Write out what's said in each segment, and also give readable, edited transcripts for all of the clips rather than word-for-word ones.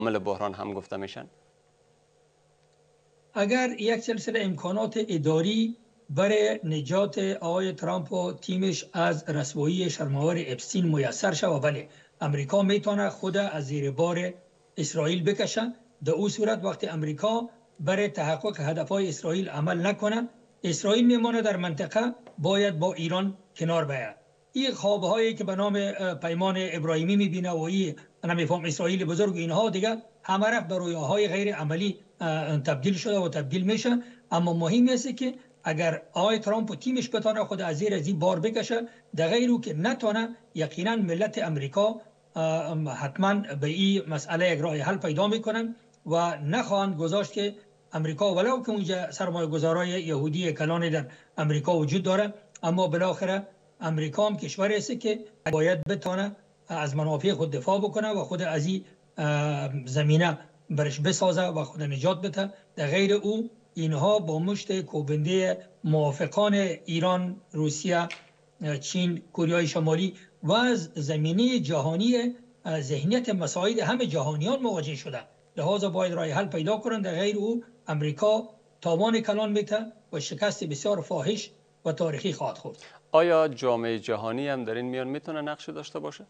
عامل بحران هم گفته میشن؟ اگر یک سلسله امکانات اداری برای نجات آقای ترامپ و تیمش از رسوایی شرم‌آور اپستین میسر شود، بله، امریکا میتونه خود از زیر بار اسرائیل بکشه. در او صورت وقتی امریکا برای تحقق هدفهای اسرائیل عمل نکنه، اسرائیل میمانه در منطقه باید با ایران کنار بیاید. این خوابهایی که به نام پیمان ابراهیمی میبینه و این نمیفهم اسرائیل بزرگ اینها دیگه همه رفت به رویاهای غیر عملی تبدیل شده و تبدیل میشه. اما مهم است که اگر آقای ترامپ و تیمش بتونه خود از زیر بار بکشه، در غیر او که نتونه، یقینا ملت امریکا حتما به این مسئله یک راه حل پیدا میکنن و نخواهند گذاشت که امریکا، ولو که اونجا سرمایه گذارای یهودی کلان در امریکا وجود داره، اما بالاخره امریکا هم کشوری است که باید بتونه از منافع خود دفاع بکنه و خود از این زمینه برش بسازه و خود نجات بده. در غیر او اینها با مشت کوبنده موافقان ایران، روسیه، چین، کره شمالی و از زمینه جهانی ذهنیت مساعد همه جهانیان مواجه شده. لذا باید راه حل پیدا کنند. در غیر او امریکا تاوان کلان میته و شکست بسیار فاحش و تاریخی خواهد خورد. آیا جامعه جهانی هم در این میان میتونه نقشی داشته باشه؟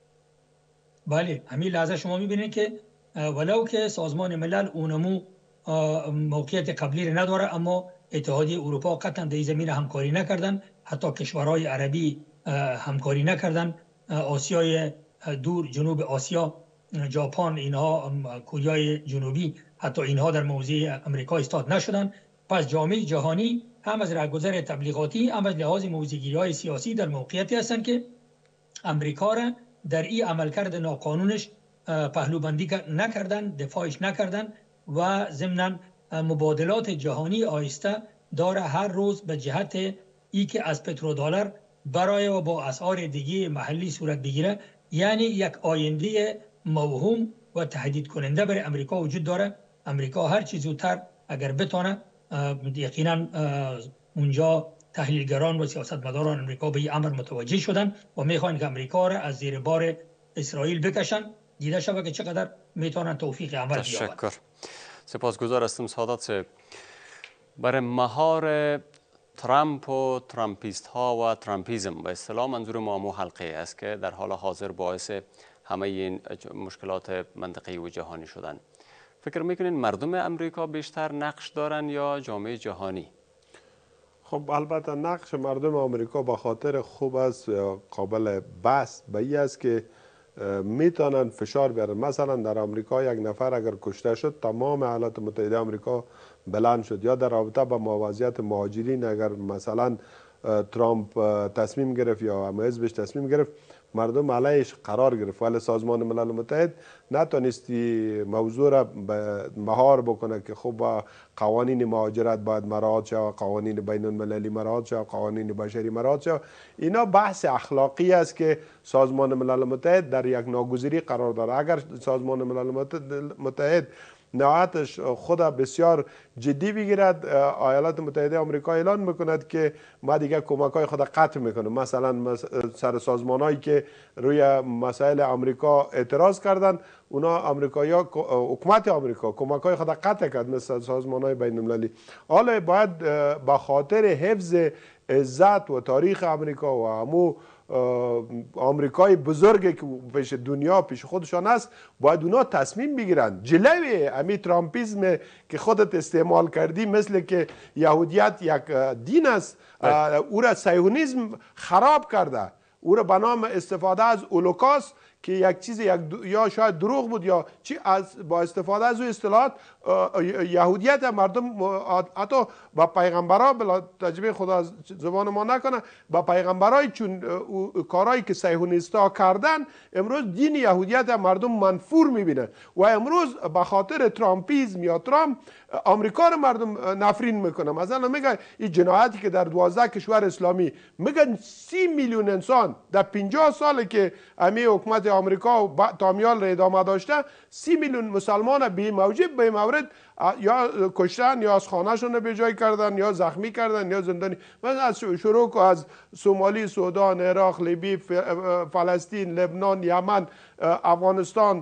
بله، همین لحظه شما میبینید که ولو که سازمان ملل اونمو موقعیت قبلی نداره، اما اتحادیه اروپا قطعا در این زمینه همکاری نکردن، حتی کشورهای عربی همکاری نکردن، آسیای دور، جنوب آسیا، ژاپن، اینها، کره جنوبی، حتی اینها در موضع امریکا ایستاد نشدن. پس جامعه جهانی هم از راهگذر تبلیغاتی هم از لحاظ موضع‌گیری‌های سیاسی در موقعیتی هستند که امریکا را در این عملکرد ناقانونش پهلوبندی نکردن، دفاعش نکردن و ضمناً مبادلات جهانی آهسته داره هر روز به جهت ای که از پترودلار برای و با اسعار دیگه محلی صورت بگیره. یعنی یک آینده موهوم و تهدید کننده برای امریکا وجود داره. امریکا هر چی زودتر اگر بتونه، یقینا اونجا تحلیلگران و سیاستمداران امریکا به این امر متوجه شدن و میخوان که امریکا را از زیر بار اسرائیل بکشن. دیده شود که چقدر میتونن توفیق عمل بیابند. تشکر. سپاسگزار هستم سعادت صاحب. برای مهار ترامپ و ترامپیست ها و ترامپیزم به اصطلاح منظور ما حلقه است که در حال حاضر باعث همه این مشکلات منطقه‌ای و جهانی شدن. فکر میکنین مردم امریکا بیشتر نقش دارن یا جامعه جهانی؟ خب البته نقش مردم آمریکا به خاطر خوب است یا قابل بحث به این است که میتونن فشار بیارن. مثلا در آمریکا یک نفر اگر کشته شد، تمام ایالات متحده آمریکا بلند شد. یا در رابطه با وضعیت مهاجرین اگر مثلا ترامپ تصمیم گرفت یا هم حزبش تصمیم گرفت، مردم علیش قرار گرفت، ولی سازمان ملل متحد نتونستی موضوع را مهار بکنه که خب قوانین مهاجرت باید مراعات شود، قوانین بین المللی مراعات شود، قوانین بشری مراعات شود. اینا بحث اخلاقی است که سازمان ملل متحد در یک ناگزیری قرار داره. اگر سازمان ملل متحد نهایتش خود بسیار جدی بگیرد، ایالات متحده آمریکا اعلان میکند که ما دیگه کمک های خود قطع میکنیم. مثلا سر سازمان هایی که روی مسائل آمریکا اعتراض کردن، اونا آمریکایی‌ها، حکومت آمریکا کمک های خود قطع کرد، مثل سازمان های بین المللی. حالا باید به خاطر حفظ عزت و تاریخ آمریکا و همو آمریکای بزرگی که پیش دنیا پیش خودشان است، باید اونا تصمیم بگیرند جلوی امی ترامپیزم که خودت استعمال کردی، مثل که یهودیت یک دین است، او را صهیونیسم خراب کرده، او را به نام استفاده از هولوکاست که یک چیز یا شاید دروغ بود یا چی، از با استفاده از او اصطلاحات یهودیت مردم حتی با پیغمبرها بلا تجربه خدا از زبان ما نکنه، با پیغمبرای چون کارهایی که صهیونیست‌ها کردن، امروز دین یهودیت مردم منفور میبینه و امروز به خاطر ترامپیزم یا ترامپ آمریکا رو مردم نفرین میکنه. مثلا میگن این جنایتی که در 12 کشور اسلامی، میگن 30 میلیون انسان در 50 ساله که امی حکومت آمریکا و تامیال را ادامه داشته، 30 میلیون مسلمان بی موجب به مورد یا کشتن یا از خانهشون به جای کردن یا زخمی کردن یا زندانی. من از شروع از سومالی، سودان، عراق، لیبی، فلسطین، لبنان، یمن، افغانستان،